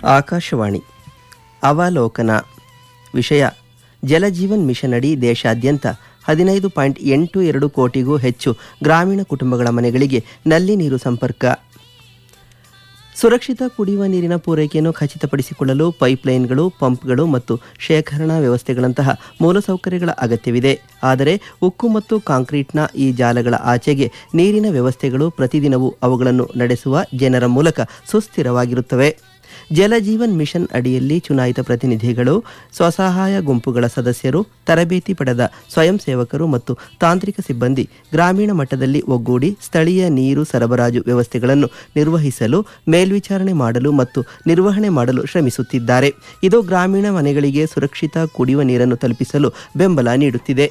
ಆಕಾಶವಾಣಿ ಅವಲೋಕನ. ವಿಷಯ: ಜಲಜೀವನ್ ಮಿಷನ್ ಅಡಿ ದೇಶಾದ್ಯಂತ 15.82 ಕೋಟಿಗೂ ಹೆಚ್ಚು ಗ್ರಾಮೀಣ ಕುಟುಂಬಗಳ ಮನೆಗಳಿಗೆ ನಲ್ಲಿ ನೀರು ಸಂಪರ್ಕ. ಸುರಕ್ಷಿತ ಕುಡಿಯುವ ನೀರಿನ ಪೂರೈಕೆಯನ್ನು ಖಚಿತಪಡಿಸಿಕೊಳ್ಳಲು ಪೈಪ್ಲೈನ್ಗಳು, ಪಂಪ್ಗಳು ಮತ್ತು ಶೇಖರಣಾ ವ್ಯವಸ್ಥೆಗಳಂತಹ ಮೂಲಸೌಕರ್ಯಗಳ ಅಗತ್ಯವಿದೆ. ಆದರೆ ಉಕ್ಕು ಮತ್ತು ಕಾಂಕ್ರೀಟ್ನ ಈ ಜಾಲಗಳ ಆಚೆಗೆ ನೀರಿನ ವ್ಯವಸ್ಥೆಗಳು ಪ್ರತಿದಿನವೂ ಅವುಗಳನ್ನು ನಡೆಸುವ ಜನರ ಮೂಲಕ ಸುಸ್ಥಿರವಾಗಿರುತ್ತವೆ. ಜಲಜೀವನ್ ಮಿಷನ್ ಅಡಿಯಲ್ಲಿ ಚುನಾಯಿತ ಪ್ರತಿನಿಧಿಗಳು, ಸ್ವಸಹಾಯ ಗುಂಪುಗಳ ಸದಸ್ಯರು, ತರಬೇತಿ ಪಡೆದ ಸ್ವಯಂ ಸೇವಕರು ಮತ್ತು ತಾಂತ್ರಿಕ ಸಿಬ್ಬಂದಿ ಗ್ರಾಮೀಣ ಮಟ್ಟದಲ್ಲಿ ಒಗ್ಗೂಡಿ ಸ್ಥಳೀಯ ನೀರು ಸರಬರಾಜು ವ್ಯವಸ್ಥೆಗಳನ್ನು ನಿರ್ವಹಿಸಲು, ಮೇಲ್ವಿಚಾರಣೆ ಮಾಡಲು ಮತ್ತು ನಿರ್ವಹಣೆ ಮಾಡಲು ಶ್ರಮಿಸುತ್ತಿದ್ದಾರೆ. ಇದು ಗ್ರಾಮೀಣ ಮನೆಗಳಿಗೆ ಸುರಕ್ಷಿತ ಕುಡಿಯುವ ನೀರನ್ನು ತಲುಪಿಸಲು ಬೆಂಬಲ ನೀಡುತ್ತಿದೆ.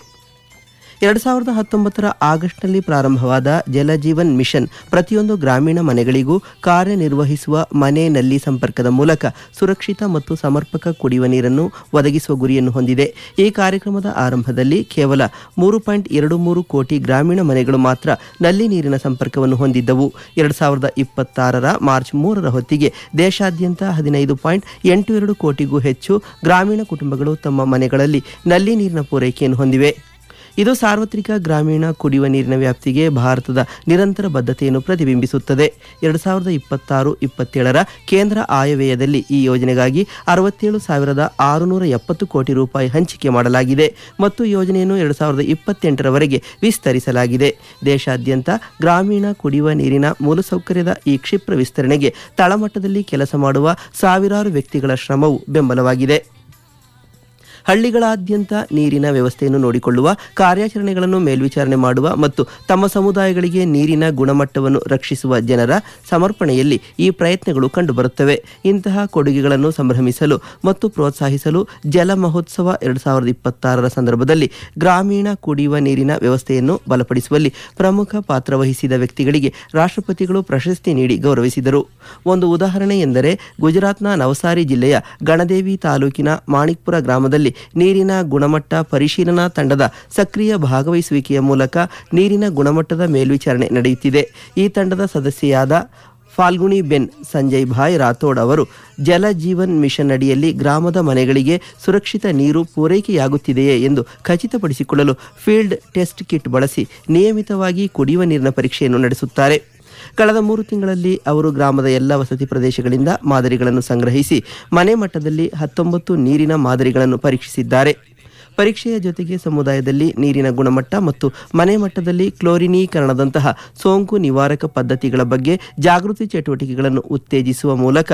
2019 ಆಗಸ್ಟ್ನಲ್ಲಿ ಪ್ರಾರಂಭವಾದ ಜಲಜೀವನ್ ಮಿಷನ್ ಪ್ರತಿಯೊಂದು ಗ್ರಾಮೀಣ ಮನೆಗಳಿಗೂ ಕಾರ್ಯನಿರ್ವಹಿಸುವ ಮನೆ ನಲ್ಲಿ ಸಂಪರ್ಕದ ಮೂಲಕ ಸುರಕ್ಷಿತ ಮತ್ತು ಸಮರ್ಪಕ ಕುಡಿಯುವ ನೀರನ್ನು ಒದಗಿಸುವ ಗುರಿಯನ್ನು ಹೊಂದಿದೆ. ಈ ಕಾರ್ಯಕ್ರಮದ ಆರಂಭದಲ್ಲಿ ಕೇವಲ 3.23 ಕೋಟಿ ಗ್ರಾಮೀಣ ಮನೆಗಳು ಮಾತ್ರ ನಲ್ಲಿ ನೀರಿನ ಸಂಪರ್ಕವನ್ನು ಹೊಂದಿದ್ದವು. 2026 ಮಾರ್ಚ್ 3 ಹೊತ್ತಿಗೆ ದೇಶಾದ್ಯಂತ 15.82 ಕೋಟಿಗೂ ಹೆಚ್ಚು ಗ್ರಾಮೀಣ ಕುಟುಂಬಗಳು ತಮ್ಮ ಮನೆಗಳಲ್ಲಿ ನಲ್ಲಿ ನೀರಿನ ಪೂರೈಕೆಯನ್ನು ಹೊಂದಿವೆ. ಇದು ಸಾರ್ವತ್ರಿಕ ಗ್ರಾಮೀಣ ಕುಡಿಯುವ ನೀರಿನ ವ್ಯಾಪ್ತಿಗೆ ಭಾರತದ ನಿರಂತರ ಬದ್ಧತೆಯನ್ನು ಪ್ರತಿಬಿಂಬಿಸುತ್ತದೆ. 2026-27 ಕೇಂದ್ರ ಆಯವ್ಯಯದಲ್ಲಿ ಈ ಯೋಜನೆಗಾಗಿ 67,670 ಕೋಟಿ ರೂಪಾಯಿ ಹಂಚಿಕೆ ಮಾಡಲಾಗಿದೆ ಮತ್ತು ಯೋಜನೆಯನ್ನು 2028 ವಿಸ್ತರಿಸಲಾಗಿದೆ. ದೇಶಾದ್ಯಂತ ಗ್ರಾಮೀಣ ಕುಡಿಯುವ ನೀರಿನ ಮೂಲಸೌಕರ್ಯದ ಈ ಕ್ಷಿಪ್ರ ವಿಸ್ತರಣೆಗೆ ತಳಮಟ್ಟದಲ್ಲಿ ಕೆಲಸ ಮಾಡುವ ಸಾವಿರಾರು ವ್ಯಕ್ತಿಗಳ ಶ್ರಮವು ಬೆಂಬಲವಾಗಿದೆ. ಹಳ್ಳಿಗಳಾದ್ಯಂತ ನೀರಿನ ವ್ಯವಸ್ಥೆಯನ್ನು ನೋಡಿಕೊಳ್ಳುವ, ಕಾರ್ಯಾಚರಣೆಗಳನ್ನು ಮೇಲ್ವಿಚಾರಣೆ ಮಾಡುವ ಮತ್ತು ತಮ್ಮ ಸಮುದಾಯಗಳಿಗೆ ನೀರಿನ ಗುಣಮಟ್ಟವನ್ನು ರಕ್ಷಿಸುವ ಜನರ ಸಮರ್ಪಣೆಯಲ್ಲಿ ಈ ಪ್ರಯತ್ನಗಳು ಕಂಡುಬರುತ್ತವೆ. ಇಂತಹ ಕೊಡುಗೆಗಳನ್ನು ಸಂಭ್ರಮಿಸಲು ಮತ್ತು ಪ್ರೋತ್ಸಾಹಿಸಲು ಜಲ ಮಹೋತ್ಸವ 2026 ಸಂದರ್ಭದಲ್ಲಿ ಗ್ರಾಮೀಣ ಕುಡಿಯುವ ನೀರಿನ ವ್ಯವಸ್ಥೆಯನ್ನು ಬಲಪಡಿಸುವಲ್ಲಿ ಪ್ರಮುಖ ಪಾತ್ರ ವಹಿಸಿದ ವ್ಯಕ್ತಿಗಳಿಗೆ ರಾಷ್ಟ್ರಪತಿಗಳು ಪ್ರಶಸ್ತಿ ನೀಡಿ ಗೌರವಿಸಿದರು. ಒಂದು ಉದಾಹರಣೆ ಎಂದರೆ ಗುಜರಾತ್ನ ನವಸಾರಿ ಜಿಲ್ಲೆಯ ಗಣದೇವಿ ತಾಲೂಕಿನ ಮಾಣಿಕ್ಪುರ ಗ್ರಾಮದಲ್ಲಿ ನೀರಿನ ಗುಣಮಟ್ಟ ಪರಿಶೀಲನಾ ತಂಡದ ಸಕ್ರಿಯ ಭಾಗವಹಿಸುವಿಕೆಯ ಮೂಲಕ ನೀರಿನ ಗುಣಮಟ್ಟದ ಮೇಲ್ವಿಚಾರಣೆ ನಡೆಯುತ್ತಿದೆ. ಈ ತಂಡದ ಸದಸ್ಯೆಯಾದ ಫಾಲ್ಗುಣಿ ಬೆನ್ ಸಂಜಯ್ ಭಾಯ್ ರಾಥೋಡ್ ಅವರು ಜಲ ಜೀವನ್ ಮಿಷನ್ ಅಡಿಯಲ್ಲಿ ಗ್ರಾಮದ ಮನೆಗಳಿಗೆ ಸುರಕ್ಷಿತ ನೀರು ಪೂರೈಕೆಯಾಗುತ್ತಿದೆಯೇ ಎಂದು ಖಚಿತಪಡಿಸಿಕೊಳ್ಳಲು ಫೀಲ್ಡ್ ಟೆಸ್ಟ್ ಕಿಟ್ ಬಳಸಿ ನಿಯಮಿತವಾಗಿ ಕುಡಿಯುವ ನೀರಿನ ಪರೀಕ್ಷೆಯನ್ನು ನಡೆಸುತ್ತಾರೆ. ಕಳೆದ 3 ತಿಂಗಳಲ್ಲಿ ಅವರು ಗ್ರಾಮದ ಎಲ್ಲ ವಸತಿ ಪ್ರದೇಶಗಳಿಂದ ಮಾದರಿಗಳನ್ನು ಸಂಗ್ರಹಿಸಿ ಮನೆ ಮಟ್ಟದಲ್ಲಿ 19 ನೀರಿನ ಮಾದರಿಗಳನ್ನು ಪರೀಕ್ಷಿಸಿದ್ದಾರೆ. ಪರೀಕ್ಷೆಯ ಜೊತೆಗೆ ಸಮುದಾಯದಲ್ಲಿ ನೀರಿನ ಗುಣಮಟ್ಟ ಮತ್ತು ಮನೆ ಮಟ್ಟದಲ್ಲಿ ಕ್ಲೋರಿನೀಕರಣದಂತಹ ಸೋಂಕು ನಿವಾರಕ ಪದ್ಧತಿಗಳ ಬಗ್ಗೆ ಜಾಗೃತಿ ಚಟುವಟಿಕೆಗಳನ್ನು ಉತ್ತೇಜಿಸುವ ಮೂಲಕ